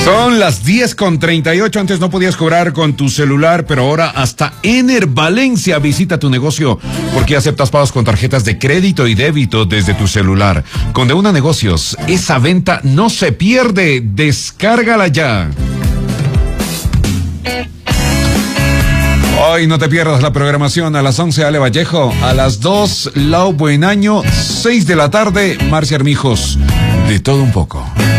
Son las 10:38. Antes no podías cobrar con tu celular, pero ahora hasta Ener Valencia visita tu negocio porque aceptas pagos con tarjetas de crédito y débito desde tu celular. Con De Una Negocios, esa venta no se pierde. Descárgala ya. Hoy no te pierdas la programación. A las 11, Ale Vallejo. A las 2, Lau Buenaño. 6 de la tarde, Marcia Armijos. De todo un poco.